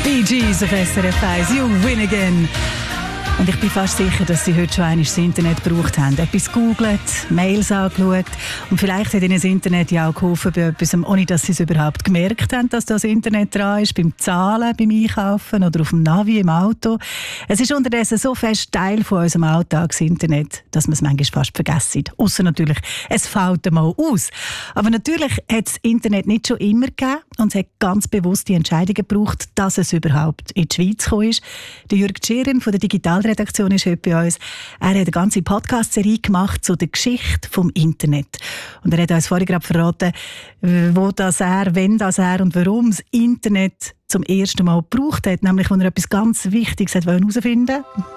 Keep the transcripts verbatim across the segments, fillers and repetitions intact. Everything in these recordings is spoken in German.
Bee Gees auf S R F eins, You Win Again. Und ich bin fast sicher, dass Sie heute schon einmal das Internet gebraucht haben. Etwas gegoogelt, Mails angeschaut und vielleicht hat Ihnen das Internet ja auch geholfen bei etwas, ohne dass Sie es überhaupt gemerkt haben, dass das Internet dran ist, beim Zahlen, beim Einkaufen oder auf dem Navi im Auto. Es ist unterdessen so fest Teil von unserem Alltag, das Internet, dass man es manchmal fast vergessen. Ausser natürlich, es fällt mal aus. Aber natürlich hat das Internet nicht schon immer gegeben und es hat ganz bewusst die Entscheidung gebraucht, dass es überhaupt in die Schweiz gekommen ist. Der Jürg Tschirren von der Digital Redaktion ist heute bei uns. Er hat eine ganze Podcast-Serie gemacht zu der Geschichte vom Internet. Und er hat uns vorhin gerade verraten, wo das er, wenn das er und warum das Internet zum ersten Mal gebraucht hat. Nämlich, als er etwas ganz Wichtiges herausfinden wollte.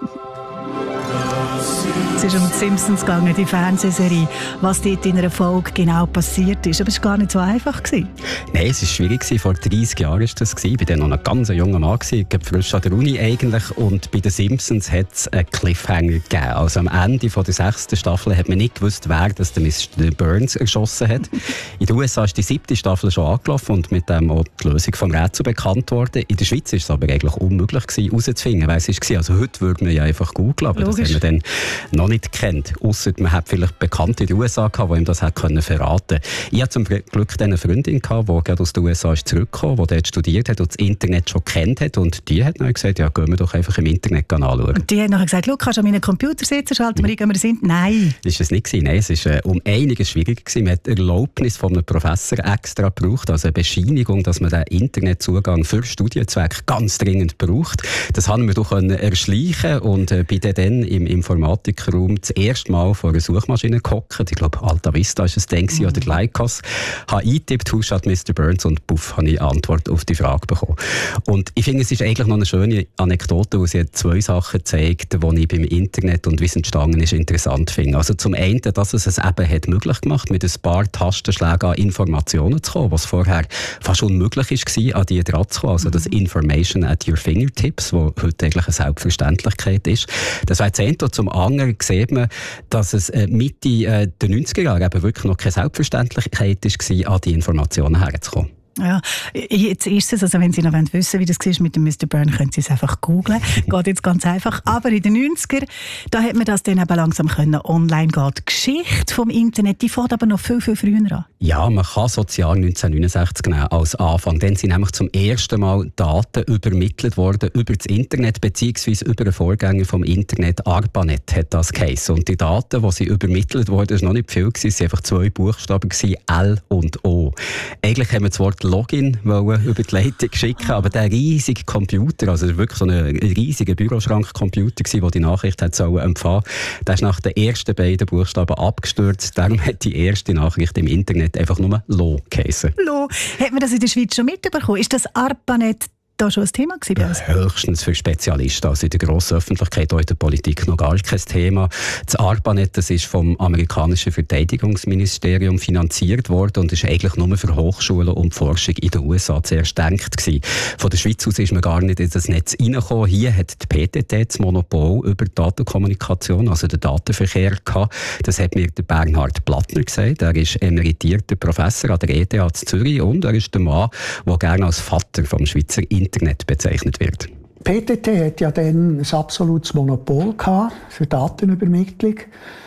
Es ist um die Simpsons gegangen, die Fernsehserie, was dort in einer Folge genau passiert ist. Aber es war gar nicht so einfach. Nein, es war schwierig. Vor dreissig Jahren war das. Ich war dann noch ein ganz junger Mann, frisch an der Uni eigentlich. Und bei den Simpsons hat es einen Cliffhanger gegeben. Also am Ende von der sechsten Staffel hat man nicht gewusst, wer das der Mister Burns erschossen hat. In den U S A ist die siebte Staffel schon angelaufen und mit dem auch die Lösung vom Rätsel bekannt worden. In der Schweiz war es aber eigentlich unmöglich herauszufinden, wer es war. Also heute würde man ja einfach googeln, aber Logisch. Das haben wir dann noch nicht kennt. Ausser man hat vielleicht Bekannte in den U S A gehabt, die ihm das hat können verraten. Ich hatte zum Glück eine Freundin gehabt, die gerade aus den U S A ist zurückgekommen, die dort studiert hat und das Internet schon kennt hat. Und die hat dann gesagt, ja, gehen wir doch einfach im Internet anschauen. Und die hat nachher gesagt, schau, kannst du an meinen Computer sitzen, schalten wir ein, wir sind. Nein. Das war es nicht. Nein, es war äh, um einiges schwieriger gewesen. Man hat Erlaubnis von einem Professor extra gebraucht, also eine Bescheinigung, dass man den Internetzugang für Studienzwecke ganz dringend braucht. Das haben wir doch erschleichen und äh, bin dann im Informatikraum das erste Mal vor einer Suchmaschine gehockt. Ich glaube, Alta Vista war es dann mhm. oder Lycos. Habe eingetippt, Hausstadt Mister Burns und puff, habe ich Antwort auf die Frage bekommen. Und ich finde, es ist eigentlich noch eine schöne Anekdote, wo sie zwei Sachen zeigt, die ich beim Internet und wie es entstanden ist, interessant finde. Also zum einen, dass es es eben hat möglich gemacht, mit ein paar Tastenschlägen an Informationen zu kommen, was vorher fast unmöglich war, an die dran zu kommen. Also das Information at your fingertips, was heute eigentlich eine Selbstverständlichkeit ist. Das war das eine. Zum anderen sieht man, dass es Mitte äh, der neunziger Jahre eben wirklich noch keine Selbstverständlichkeit war, an die Informationen herzukommen. Ja, jetzt ist es, also wenn Sie noch wissen wollen, wie das war mit dem Mister Burns, können Sie es einfach googlen. Geht jetzt ganz einfach. Aber in den neunziger, da hat man das dann eben langsam können online gehen. Die Geschichte vom Internet, die fängt aber noch viel, viel früher an. Ja, man kann so das Jahr neunzehnhundertneunundsechzig nehmen als Anfang. Dann sind nämlich zum ersten Mal Daten übermittelt worden über das Internet, beziehungsweise über einen Vorgänger vom Internet. ARPANET hat das geheißen. Und die Daten, die sie übermittelt wurden, das war noch nicht viel, es waren einfach zwei Buchstaben, L und O. Eigentlich haben wir das Wort Login wollen über die Leitung schicken, aber der riesige Computer, also wirklich so ein riesiger Büroschrankcomputer, der die Nachricht hat sollen empfangen, der ist nach den ersten beiden Buchstaben abgestürzt. Darum hat die erste Nachricht im Internet einfach nur Lo geheißen. Lo. Hat man das in der Schweiz schon mitbekommen? Ist das ARPANET da schon ein Thema gewesen bei uns? Ja, höchstens für Spezialisten. Also in der grossen Öffentlichkeit, auch in der Politik noch gar kein Thema. Das ARPANET, das ist vom amerikanischen Verteidigungsministerium finanziert worden und ist eigentlich nur für Hochschulen und Forschung in den U S A zuerst gedacht gewesen. Von der Schweiz aus ist man gar nicht in das Netz reingekommen. Hier hat die P T T das Monopol über die Datenkommunikation, also den Datenverkehr gehabt. Das hat mir der Bernhard Plattner gesagt. Er ist emeritierter Professor an der E T H Zürich und er ist der Mann, der gerne als Vater vom Schweizer Internet bezeichnet wird. P T T hat ja dann ein absolutes Monopol gehabt für Datenübermittlung.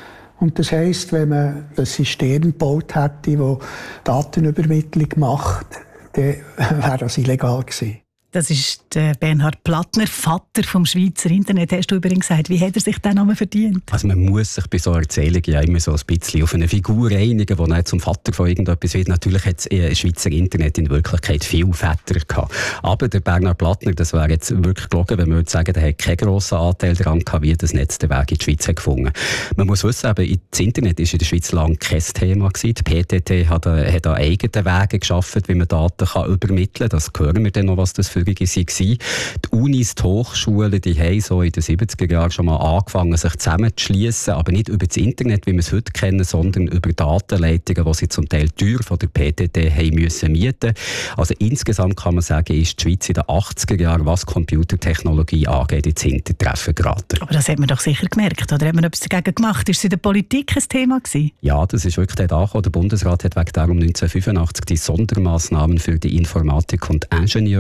Und das heisst, wenn man ein System gebaut hätte, das Datenübermittlung macht, dann wäre das illegal gewesen. Das ist der Bernhard Plattner, Vater vom Schweizer Internet. Hast du übrigens gesagt, wie hat er sich den Namen verdient? Also man muss sich bei so Erzählungen ja immer so ein bisschen auf eine Figur einigen, die dann zum Vater von irgendetwas wird. Natürlich hat das Schweizer Internet in Wirklichkeit viele Väter gehabt. Aber der Bernhard Plattner, das wäre jetzt wirklich gelogen, wenn man würde sagen, der hat keinen grossen Anteil daran gehabt, wie das Netz den Weg in die Schweiz hat gefunden. Man muss wissen, eben, das Internet war in der Schweiz lange kein Thema gewesen. Die P T T hat, hat an eigenen Wegen geschaffen, wie man Daten kann übermitteln kann. Das hören wir dann noch, was das für waren. Die Unis, die Hochschulen, die haben so in den siebziger Jahren schon mal angefangen, sich zusammenzuschliessen, aber nicht über das Internet, wie wir es heute kennen, sondern über Datenleitungen, die sie zum Teil teuer von der P T T haben müssen mieten. Also insgesamt kann man sagen, ist die Schweiz in den achtziger Jahren, was Computertechnologie angeht, ins Hintertreffen geraten. Aber das hat man doch sicher gemerkt, oder hat man etwas dagegen gemacht? Ist es in der Politik ein Thema gewesen? Ja, das ist wirklich dort angekommen. Der Bundesrat hat wegen darum neunzehnhundertfünfundachtzig die Sondermaßnahmen für die Informatik und Ingenieurswissenschaft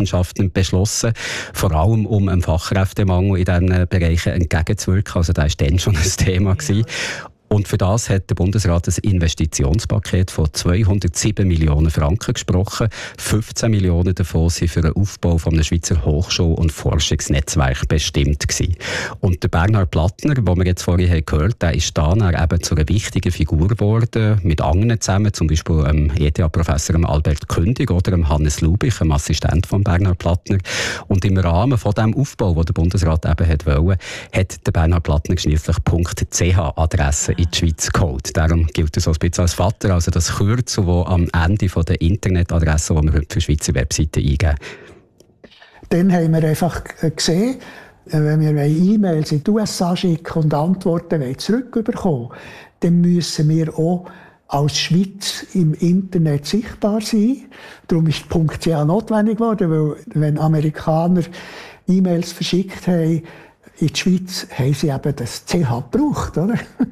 Gewerkschaften beschlossen, vor allem um einem Fachkräftemangel in diesen Bereichen entgegenzuwirken. Also das war dann schon ein Thema gewesen. Und für das hat der Bundesrat ein Investitionspaket von zweihundertsieben Millionen Franken gesprochen. fünfzehn Millionen davon sind für den Aufbau von einem Schweizer Hochschul- und Forschungsnetzwerk bestimmt gewesen. Und der Bernhard Plattner, den wir jetzt vorhin haben gehört, der ist dann eben zu einer wichtigen Figur geworden, mit anderen zusammen, zum Beispiel dem E T H-Professor Albert Kündig oder dem Hannes Lubich, dem Assistent von Bernhard Plattner. Und im Rahmen von dem Aufbau, den der Bundesrat eben hat wollen, hat der Bernhard Plattner schliesslich .ch-Adresse in die Schweiz geholt. Darum gilt er so ein bisschen als Vater, also das Kürzel, das am Ende von der Internetadresse, die wir heute für Schweizer Webseiten eingeben. Dann haben wir einfach gesehen, wenn wir E-Mails in die U S A schicken und Antworten zurückbekommen, dann müssen wir auch als Schweiz im Internet sichtbar sein. Darum ist .ch notwendig geworden, weil wenn Amerikaner E-Mails verschickt haben in die Schweiz, haben sie eben das C H gebraucht, oder?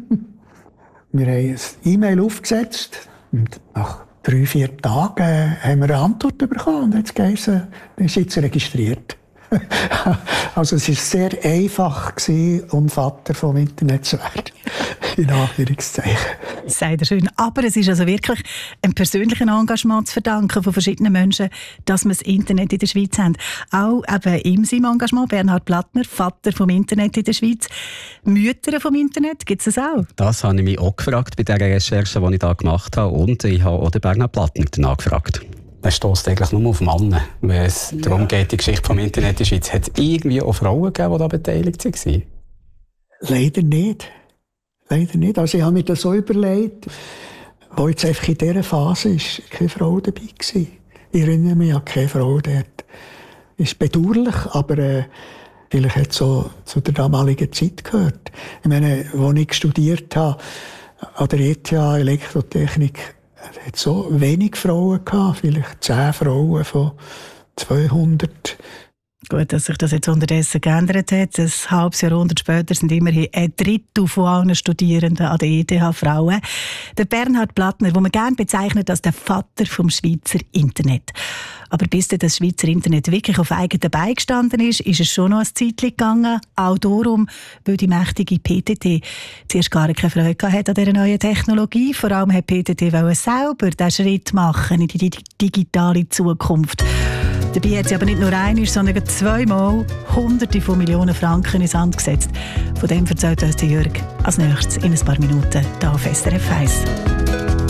Wir haben ein E-Mail aufgesetzt und nach drei, vier Tagen haben wir eine Antwort bekommen und jetzt geheißen, dann ist jetzt registriert. Also es war sehr einfach, um Vater vom Internet zu werden. In Anführungszeichen. Sagt er schön. Aber es ist also wirklich ein persönliches Engagement zu verdanken von verschiedenen Menschen, dass wir das Internet in der Schweiz haben. Auch eben in seinem Engagement, Bernhard Plattner, Vater vom Internet in der Schweiz. Mütter vom Internet, gibt es das auch? Das habe ich mich auch gefragt bei der Recherche, die ich da gemacht habe. Und ich habe auch den Bernhard Plattner danach gefragt. Man stösst eigentlich nur auf Männer, wenn es ja. darum geht, die Geschichte vom Internet in der Schweiz. Hat es irgendwie auch Frauen gegeben, die da beteiligt waren? Leider nicht. Leider nicht. Also ich habe mir das so überlegt, wo jetzt einfach in dieser Phase ist keine Frau dabei war. Ich erinnere mich an keine Frau dort. Ist bedauerlich, aber äh, vielleicht hat es so zu der damaligen Zeit gehört. Ich meine, als ich studiert habe, an der E T H Elektrotechnik, es hat so wenig Frauen gehabt, vielleicht zehn Frauen von zweihundert. Gut, dass sich das jetzt unterdessen geändert hat. Ein halbes Jahrhundert später sind immerhin ein Drittel von allen Studierenden an der E T H Frauen. Der Bernhard Plattner, den man gerne bezeichnet als der Vater vom Schweizer Internet. Aber bis das Schweizer Internet wirklich auf eigenen Beinen gestanden ist, ist es schon noch ein Zeitchen gegangen. Auch darum, weil die mächtige P T T zuerst gar keine Freude hatte an dieser neuen Technologie. Vor allem hat P T T selber diesen Schritt machen in die digitale Zukunft. Dabei hat sie aber nicht nur einmal, sondern zweimal Hunderte von Millionen Franken ins Sand gesetzt. Von dem erzählt uns Jörg als nächstes in ein paar Minuten hier auf S R F eins.